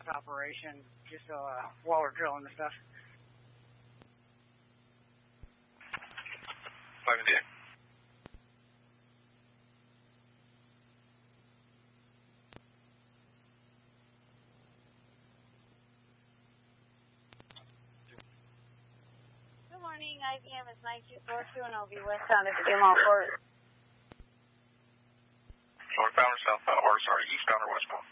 operation, just while we're drilling and stuff. Good morning, IBM is 9242 and I'll be westbound at the Dumont Port. Northbound or southbound, or sorry, eastbound or westbound?